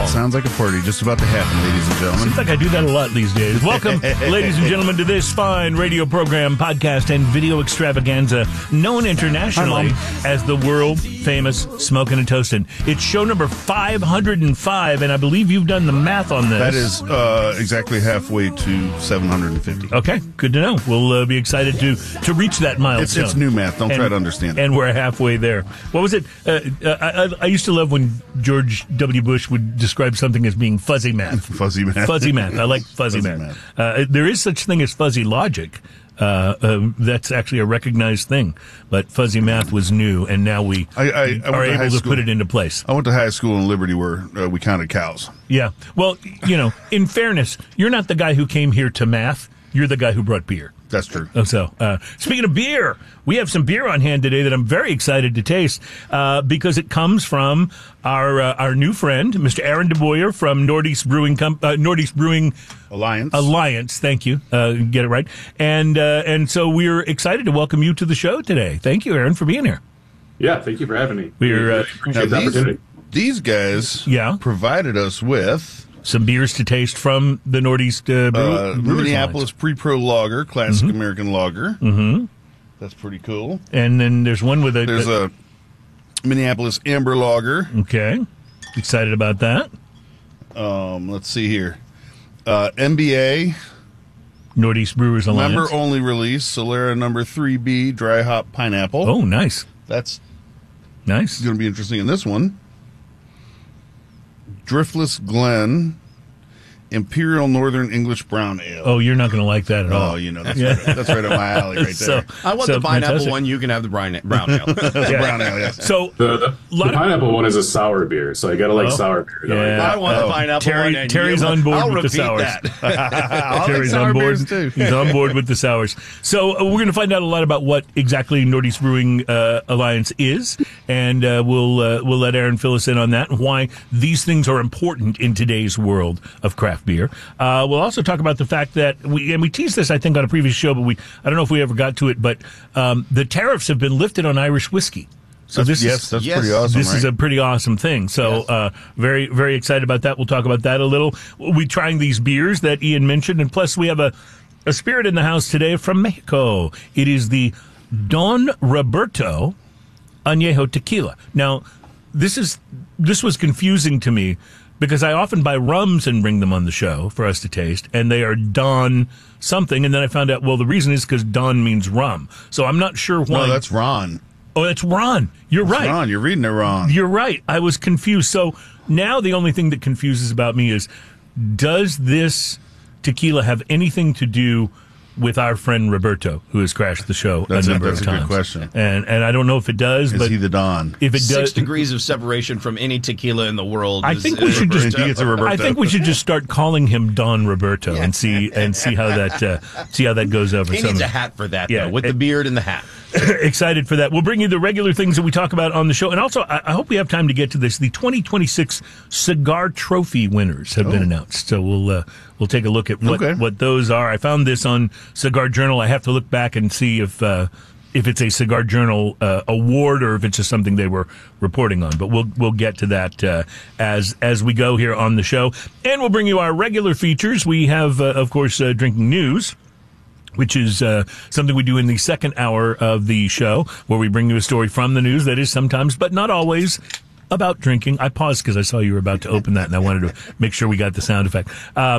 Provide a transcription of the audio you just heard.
Sounds like a party just about to happen, ladies and gentlemen. Seems like I do that a lot these days. Welcome, ladies and gentlemen, to this fine radio program, podcast, and video extravaganza known internationally as the world-famous Smokin' and Toastin'. It's show number 505, and I believe you've done the math on this. That is exactly halfway to 750. Okay, good to know. We'll be excited to reach that milestone. It's new math. Don't try to understand it. And we're halfway there. What was it? I used to love when George W. Bush would describe something as being fuzzy math. Fuzzy math. Fuzzy math. I like fuzzy math. There is such thing as fuzzy logic. That's actually a recognized thing. But fuzzy math was new, and now we are able to put it into place. I went to high school in Liberty where we counted cows. Yeah. Well, in fairness, you're not the guy who came here to math. You're the guy who brought beer. That's true. So, speaking of beer, we have some beer on hand today that I'm very excited to taste because it comes from our new friend, Mr. Aaron DeBoyer from Northeast Brewing Alliance. Thank you. Get it right. And so we're excited to welcome you to the show today. Thank you, Aaron, for being here. Yeah, thank you for having me. We're appreciate the opportunity. These guys provided us with some beers to taste from the Northeast Minneapolis Pre-Pro Lager, classic American lager. Mm-hmm. That's pretty cool. And then there's one with there's a Minneapolis Amber Lager. Okay, excited about that. Let's see here, MBA Northeast Brewers Alliance member only release Solera number 3B dry hop pineapple. Oh, nice. That's nice. Going to be interesting in this one. Driftless Glen Imperial Northern English Brown Ale. Oh, you're not going to like that at all. Oh, that's right up my alley right there. I want the pineapple one. You can have the brown ale. Brown ale, yes. So the pineapple one is a sour beer, so you got to like sour beer. Yeah. I want the pineapple one. Terry's on board with the sours. Terry's on board. He's on board with the sours. So we're going to find out a lot about what exactly Northeast Brewing Alliance is, and we'll let Aaron fill us in on that and why these things are important in today's world of craft beer. We'll also talk about the fact that we teased this, I think, on a previous show, but I don't know if we ever got to it, but the tariffs have been lifted on Irish whiskey. So that's pretty awesome. This is a pretty awesome thing. So very, very excited about that. We'll talk about that a little. We'll be trying these beers that Ian mentioned, and plus we have a spirit in the house today from Mexico. It is the Don Roberto Añejo Tequila. Now, this was confusing to me, because I often buy rums and bring them on the show for us to taste, and they are Don something, and then I found out, well, the reason is because Don means rum. So I'm not sure why. No, that's Ron. Oh, that's Ron. You're right. Ron, you're reading it wrong. You're right. I was confused. So now the only thing that confuses about me is, does this tequila have anything to do with our friend Roberto, who has crashed the show a number of times? That's a good question. And I don't know if it does. Is he the Don? If it does, 6 degrees of separation from any tequila in the world. I think we should just. I think we should just start calling him Don Roberto and see how that goes over. He needs a hat for that, though, with the beard and the hat. Excited for that. We'll bring you the regular things that we talk about on the show. And also, I hope we have time to get to this. The 2026 Cigar Trophy winners have been announced. So we'll take a look at what those are. I found this on Cigar Journal. I have to look back and see if it's a Cigar Journal award or if it's just something they were reporting on. But we'll get to that as we go here on the show. And we'll bring you our regular features. We have, of course, Drinking News, which is something we do in the second hour of the show, where we bring you a story from the news that is sometimes, but not always, about drinking. I paused because I saw you were about to open that, and I wanted to make sure we got the sound effect.